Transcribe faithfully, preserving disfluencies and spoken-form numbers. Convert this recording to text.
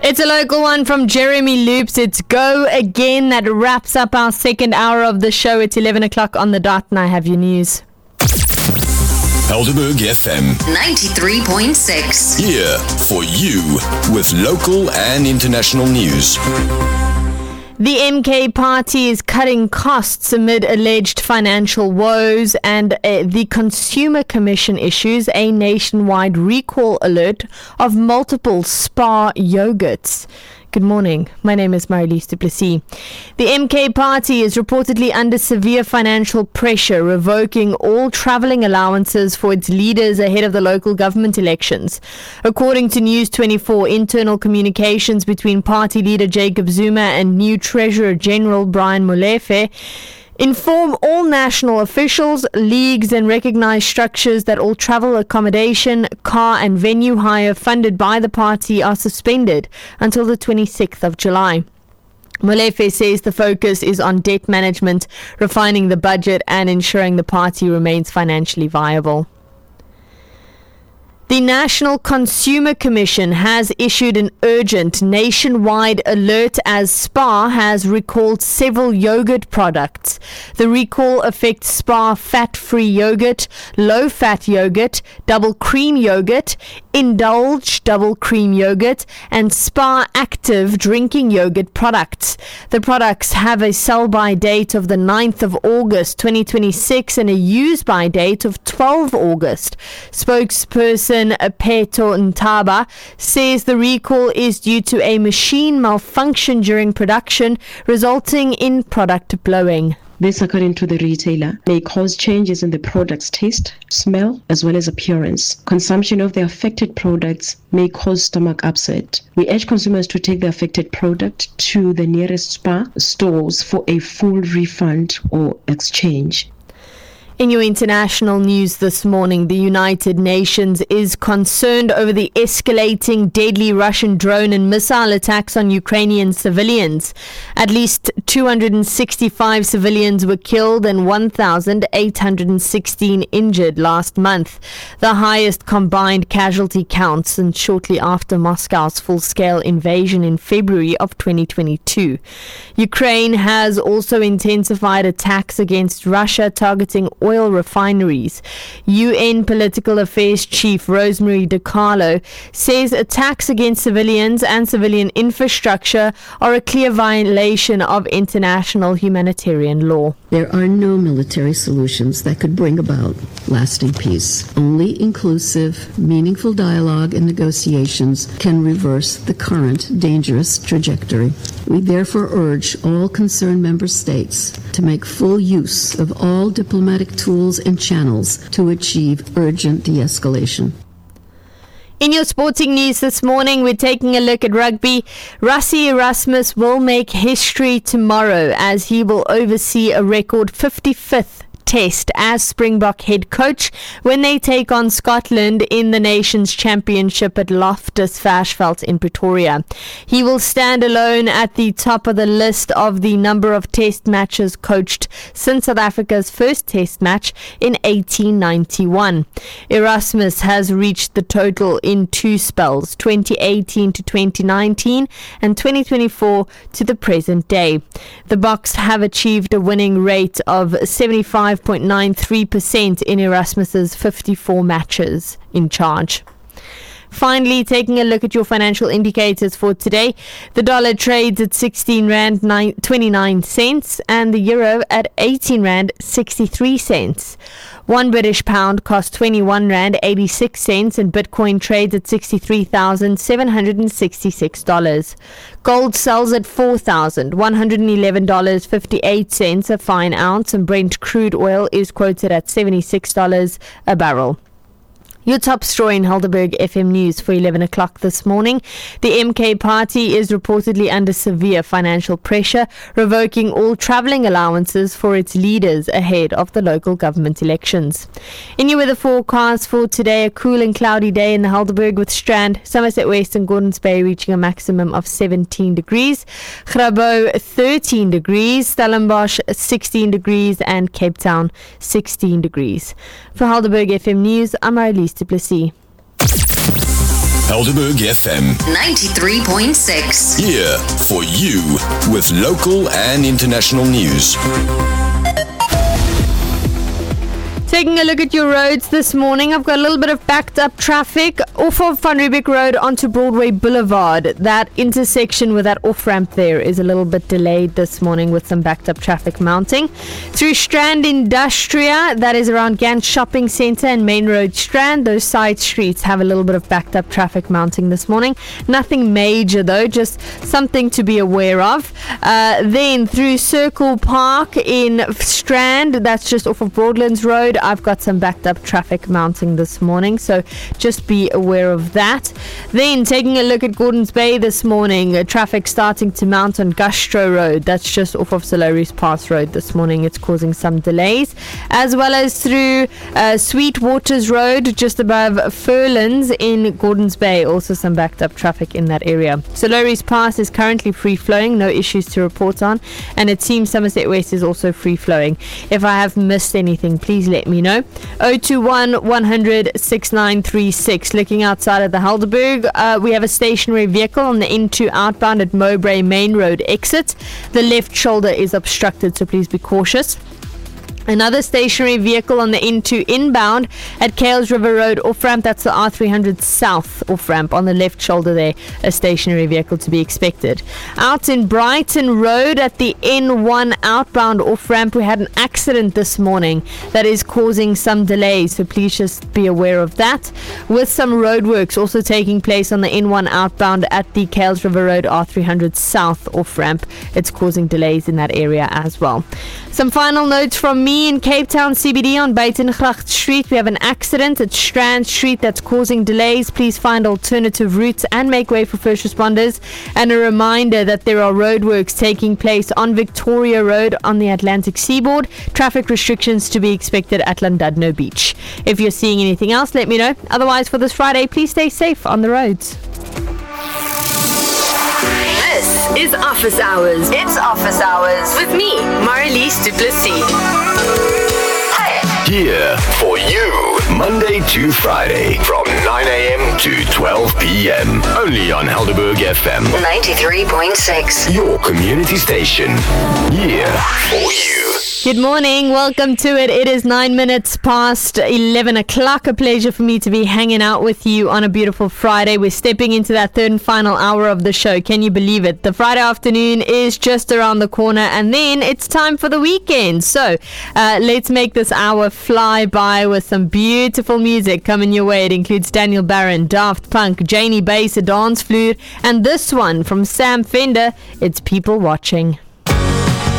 It's a local one from Jeremy Loops. It's Go Again. That wraps up our second hour of the show. It's eleven o'clock on the dot, and I have your news. Helderberg F M ninety-three point six. Here for you with local and international news. The M K party is cutting costs amid alleged financial woes, and uh, the Consumer Commission issues a nationwide recall alert of multiple Spar yogurts. Good morning. My name is Marilise du Plessis. The M K party is reportedly under severe financial pressure, revoking all travelling allowances for its leaders ahead of the local government elections. According to News twenty-four, internal communications between party leader Jacob Zuma and new Treasurer General Brian Molefe inform all national officials, leagues and recognised structures that all travel, accommodation, car and venue hire funded by the party are suspended until the twenty-sixth of July. Molefe says the focus is on debt management, refining the budget and ensuring the party remains financially viable. The National Consumer Commission has issued an urgent nationwide alert as Spar has recalled several yogurt products. The recall affects Spar fat-free yogurt, low-fat yogurt, double cream yogurt, Indulge double cream yogurt, and Spar Active drinking yogurt products. The products have a sell-by date of the ninth of August twenty twenty-six and a use-by date of twelfth of August. Spokesperson Peto Ntaba says the recall is due to a machine malfunction during production, resulting in product blowing. This, according to the retailer, may cause changes in the product's taste, smell, as well as appearance. Consumption of the affected products may cause stomach upset. We urge consumers to take the affected product to the nearest Spar stores for a full refund or exchange. In your international news this morning, the United Nations is concerned over the escalating deadly Russian drone and missile attacks on Ukrainian civilians. At least two hundred sixty-five civilians were killed and one thousand eight hundred sixteen injured last month, the highest combined casualty counts since shortly after Moscow's full-scale invasion in February of twenty twenty-two. Ukraine has also intensified attacks against Russia, targeting oil oil refineries. U N Political Affairs Chief Rosemary DiCarlo says attacks against civilians and civilian infrastructure are a clear violation of international humanitarian law. There are no military solutions that could bring about lasting peace. Only inclusive, meaningful dialogue and negotiations can reverse the current dangerous trajectory. We therefore urge all concerned member states to make full use of all diplomatic tools and channels to achieve urgent de-escalation. In your sporting news this morning, we're taking a look at rugby. Rassie Erasmus will make history tomorrow as he will oversee a record fifty-fifth test as Springbok head coach when they take on Scotland in the Nations Championship at Loftus Versfeld in Pretoria. He will stand alone at the top of the list of the number of test matches coached since South Africa's first test match in eighteen ninety-one. Erasmus has reached the total in two spells, twenty eighteen to twenty nineteen and twenty twenty-four to the present day. The Boks have achieved a winning rate of seventy-five point nine three percent in Erasmus's fifty-four matches in charge. Finally, taking a look at your financial indicators for today. The dollar trades at sixteen rand twenty-nine cents and the euro at eighteen rand sixty-three cents. One British pound costs twenty-one rand eighty-six cents and Bitcoin trades at sixty-three thousand seven hundred sixty-six dollars. Gold sells at four thousand one hundred eleven dollars and fifty-eight cents a fine ounce, and Brent crude oil is quoted at seventy-six dollars a barrel. Your top story in Helderberg F M News for eleven o'clock this morning. The M K party is reportedly under severe financial pressure, revoking all travelling allowances for its leaders ahead of the local government elections. In your weather forecast for today, a cool and cloudy day in the Helderberg with Strand, Somerset West and Gordons Bay reaching a maximum of seventeen degrees. Grabo thirteen degrees, Stellenbosch sixteen degrees and Cape Town sixteen degrees. For Helderberg F M News, I'm Marilise du Plessis. Helderberg F M. ninety-three point six. Here for you with local and international news. Taking a look at your roads this morning, I've got a little bit of backed up traffic off of Van Riebeeck Road onto Broadway Boulevard. That intersection with that off-ramp there is a little bit delayed this morning with some backed up traffic mounting. Through Strand Industria, that is around Gant Shopping Centre and Main Road Strand, those side streets have a little bit of backed up traffic mounting this morning. Nothing major though, just something to be aware of. Uh, then through Circle Park in Strand, that's just off of Broadlands Road, I've got some backed up traffic mounting this morning, so just be aware of that. Then taking a look at Gordons Bay this morning, uh, traffic starting to mount on Gustro Road. That's just off of Soloris Pass Road this morning. It's causing some delays, as well as through uh, Sweetwaters Road just above Furlands in Gordons Bay. Also some backed up traffic in that area. Soloris Pass is currently free flowing, no issues to report on, and it seems Somerset West is also free flowing. If I have missed anything, please let me know. oh two one, one hundred, sixty-nine thirty-six. Looking outside of the Helderberg, uh, we have a stationary vehicle on the N two outbound at Mowbray Main Road exit. The left shoulder is obstructed, so please be cautious. Another stationary vehicle on the N two inbound at Kales River Road off-ramp. That's the R three hundred South off-ramp on the left shoulder there. A stationary vehicle to be expected. Out in Brighton Road at the N one outbound off-ramp, we had an accident this morning that is causing some delays, so please just be aware of that. With some roadworks also taking place on the N one outbound at the Kales River Road R three hundred South off-ramp. It's causing delays in that area as well. Some final notes from me. In Cape Town C B D on Buitengracht Street, we have an accident at Strand Street that's causing delays. Please find alternative routes and make way for first responders. And a reminder that there are roadworks taking place on Victoria Road on the Atlantic seaboard. Traffic restrictions to be expected at Llandudno Beach. If you're seeing anything else, let me know. Otherwise, for this Friday, please stay safe on the roads. This is Office Hours. It's Office Hours with me, Marlies Du Plessis. Here for you, Monday to Friday from nine a.m. to twelve p.m. Only on Helderberg F M. ninety-three point six. Your community station. Here for you. Good morning, welcome to it. It is nine minutes past eleven o'clock. A pleasure for me to be hanging out with you on a beautiful Friday. We're stepping into that third and final hour of the show. Can you believe it? The Friday afternoon is just around the corner, and then it's time for the weekend. So uh, let's make this hour fly by with some beautiful music coming your way. It includes Daniel Barron, Daft Punk, Janie Bass, A Dance Floor, and this one from Sam Fender. It's People Watching.